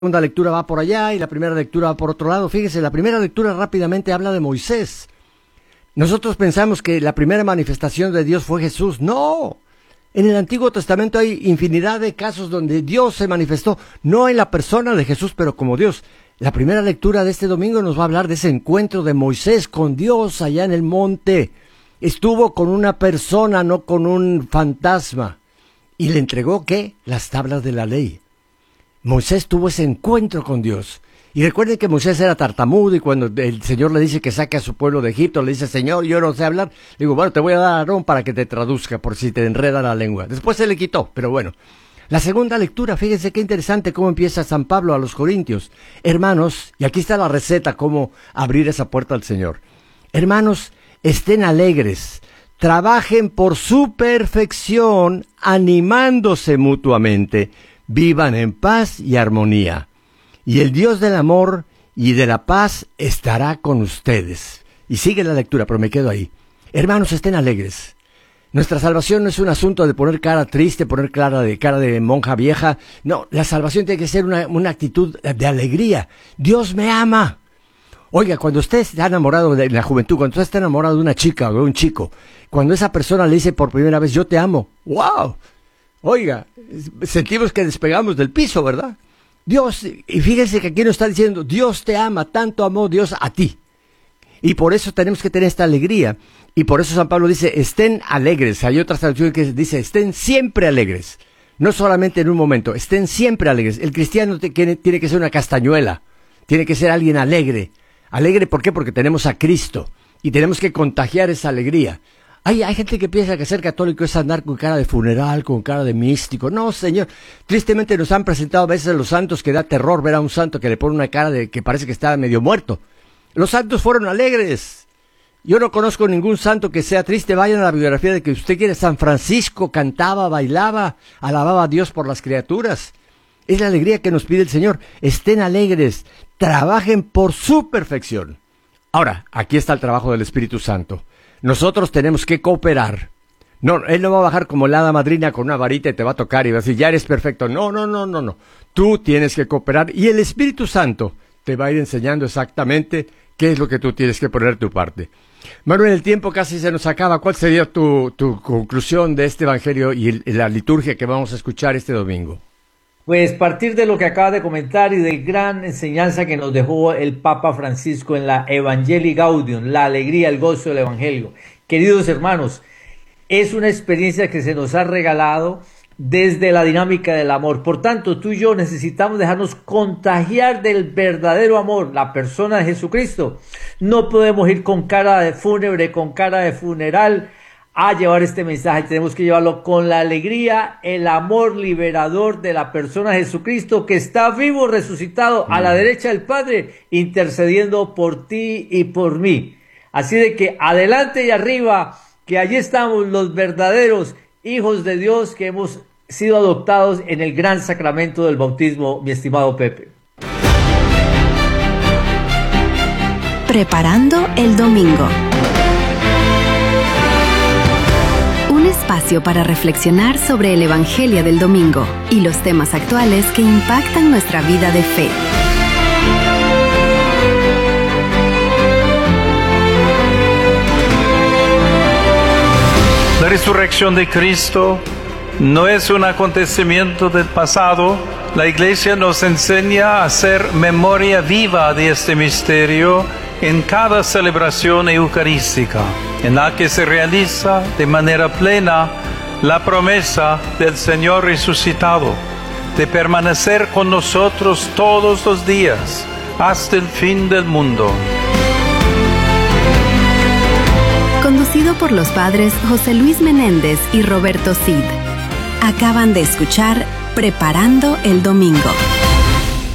segunda lectura va por allá y la primera lectura va por otro lado. Fíjese, la primera lectura rápidamente habla de Moisés. Nosotros pensamos que la primera manifestación de Dios fue Jesús. ¡No! En el Antiguo Testamento hay infinidad de casos donde Dios se manifestó, no en la persona de Jesús, pero como Dios. La primera lectura de este domingo nos va a hablar de ese encuentro de Moisés con Dios allá en el monte. Estuvo con una persona, no con un fantasma. Y le entregó, ¿qué? Las tablas de la ley. Moisés tuvo ese encuentro con Dios. Y recuerden que Moisés era tartamudo y cuando el Señor le dice que saque a su pueblo de Egipto, le dice, Señor, yo no sé hablar. Le digo, bueno, te voy a dar a Aarón para que te traduzca por si te enreda la lengua. Después se le quitó, pero bueno. La segunda lectura, fíjense qué interesante cómo empieza San Pablo a los Corintios. Hermanos, y aquí está la receta, cómo abrir esa puerta al Señor. Hermanos, estén alegres, trabajen por su perfección, animándose mutuamente. Vivan en paz y armonía, y el Dios del amor y de la paz estará con ustedes. Y sigue la lectura, pero me quedo ahí. Hermanos, estén alegres. Nuestra salvación no es un asunto de poner cara triste, poner cara de monja vieja. No, la salvación tiene que ser una actitud de alegría. Dios me ama. Oiga, cuando usted está enamorado de la juventud, cuando usted está enamorado de una chica o de un chico, cuando esa persona le dice por primera vez, yo te amo, ¡wow! Oiga, sentimos que despegamos del piso, ¿verdad? Dios, y fíjense que aquí nos está diciendo, Dios te ama, tanto amó Dios a ti. Y por eso tenemos que tener esta alegría. Y por eso San Pablo dice, estén alegres. Hay otra traducción que dice, estén siempre alegres. No solamente en un momento, estén siempre alegres. El cristiano tiene que ser una castañuela, tiene que ser alguien alegre. Alegre, ¿por qué? Porque tenemos a Cristo y tenemos que contagiar esa alegría. Hay gente que piensa que ser católico es andar con cara de funeral, con cara de místico. No, señor. Tristemente nos han presentado a veces a los santos que da terror ver a un santo que le pone una cara de que parece que está medio muerto. Los santos fueron alegres. Yo no conozco ningún santo que sea triste. Vayan a la biografía de que usted quiere. San Francisco cantaba, bailaba, alababa a Dios por las criaturas. Es la alegría que nos pide el Señor. Estén alegres, trabajen por su perfección. Ahora, aquí está el trabajo del Espíritu Santo. Nosotros tenemos que cooperar. No, Él no va a bajar como la hada madrina con una varita y te va a tocar y va a decir, ya eres perfecto. No. Tú tienes que cooperar y el Espíritu Santo te va a ir enseñando exactamente qué es lo que tú tienes que poner tu parte. Manuel, el tiempo casi se nos acaba. ¿Cuál sería tu conclusión de este evangelio y la liturgia que vamos a escuchar este domingo? Pues partir de lo que acabas de comentar y de gran enseñanza que nos dejó el Papa Francisco en la Evangelii Gaudium, la alegría, el gozo del Evangelio. Queridos hermanos, es una experiencia que se nos ha regalado desde la dinámica del amor. Por tanto, tú y yo necesitamos dejarnos contagiar del verdadero amor, la persona de Jesucristo. No podemos ir con cara de fúnebre, con cara de funeral, a llevar este mensaje. Tenemos que llevarlo con la alegría, el amor liberador de la persona de Jesucristo que está vivo, resucitado a la derecha del Padre, intercediendo por ti y por mí. Así de que adelante y arriba, que allí estamos los verdaderos hijos de Dios que hemos sido adoptados en el gran sacramento del bautismo, mi estimado Pepe. Preparando el domingo. Un espacio para reflexionar sobre el Evangelio del domingo y los temas actuales que impactan nuestra vida de fe. La resurrección de Cristo no es un acontecimiento del pasado. La Iglesia nos enseña a hacer memoria viva de este misterio en cada celebración eucarística, en la que se realiza de manera plena la promesa del Señor resucitado, de permanecer con nosotros todos los días, hasta el fin del mundo. Conducido por los padres José Luis Menéndez y Roberto Cid. Acaban de escuchar Preparando el Domingo.